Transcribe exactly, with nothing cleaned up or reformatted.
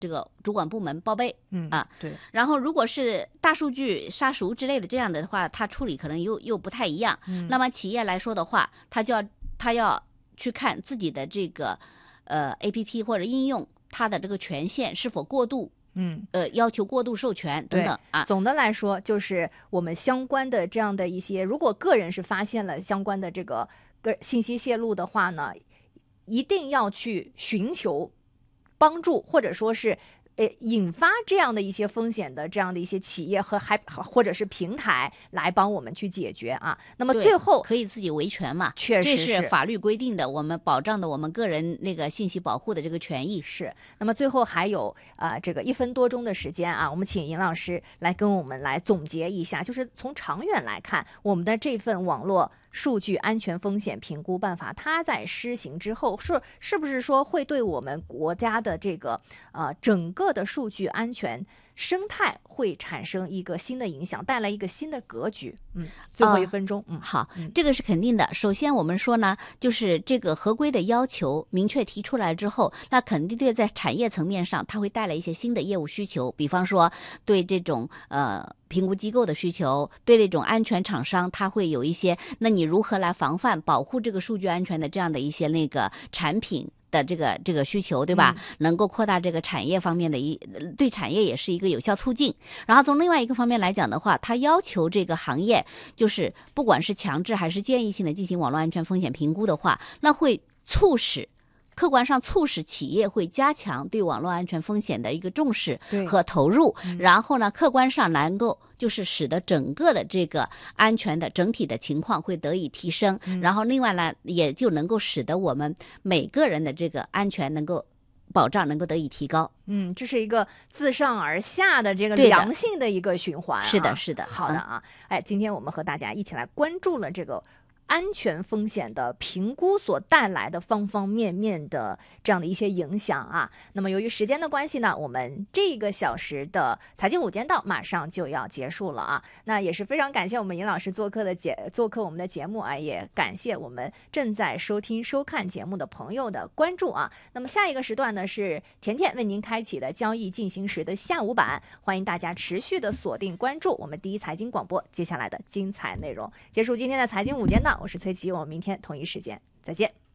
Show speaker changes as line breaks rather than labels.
这个主管部门报备，
嗯
啊，
对。
然后如果是大数据杀熟之类的这样的话，它处理可能又又不太一样。
嗯，
那么企业来说的话，它就要它要去看自己的这个呃 A P P 或者应用，它的这个权限是否过度。
嗯，
呃，要求过度授权等等啊。
总的来说，就是我们相关的这样的一些，如果个人是发现了相关的这个个信息泄露的话呢，一定要去寻求帮助，或者说是呃引发这样的一些风险的这样的一些企业和还或者是平台来帮我们去解决啊。那么最后
可以自己维权嘛，
确实
这是法律规定的，我们保障的我们个人那个信息保护的这个权益。
是。那么最后还有啊、呃、这个一分多钟的时间啊，我们请尹老师来跟我们来总结一下，就是从长远来看，我们的这份网络数据安全风险评估办法，它在施行之后，是是不是说会对我们国家的这个呃整个的数据安全生态会产生一个新的影响，带来一个新的格局？嗯，最后一分钟，
嗯，
嗯，
好，这个是肯定的。首先我们说呢，就是这个合规的要求明确提出来之后，那肯定对在产业层面上，它会带来一些新的业务需求，比方说对这种呃。评估机构的需求，对这种安全厂商，它会有一些，那你如何来防范、保护这个数据安全的这样的一些那个产品的这个这个需求，对吧？嗯、能够扩大这个产业方面的一，对产业也是一个有效促进。然后从另外一个方面来讲的话，它要求这个行业就是不管是强制还是建议性的进行网络安全风险评估的话，那会促使。客观上促使企业会加强对网络安全风险的一个重视和投入，然后呢，客观上能够就是使得整个的这个安全的整体的情况会得以提升，嗯、然后另外呢，也就能够使得我们每个人的这个安全能够保障能够得以提高。
嗯，这是一个自上而下的这个良性的一个循环、啊。
是的，是的。
好的啊，嗯、哎，今天我们和大家一起来关注了这个。安全风险的评估所带来的方方面面的这样的一些影响啊，那么由于时间的关系呢，我们这个小时的财经午间道马上就要结束了啊。那也是非常感谢我们尹老师做客的节做客我们的节目啊，也感谢我们正在收听收看节目的朋友的关注啊。那么下一个时段呢是甜甜为您开启的交易进行时的下午版，欢迎大家持续的锁定关注我们第一财经广播接下来的精彩内容。结束今天的财经午间道。我是崔琦，我们明天同一时间再见。